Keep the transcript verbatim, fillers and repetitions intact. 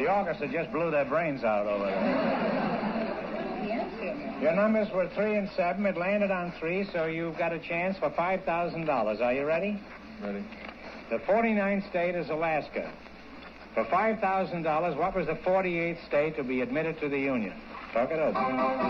The orchestra just blew their brains out over there. Your numbers were three and seven. It landed on three, so you've got a chance for five thousand dollars. Are you ready? Ready. The forty-ninth state is Alaska. For five thousand dollars, what was the forty-eighth state to be admitted to the Union? Talk it over.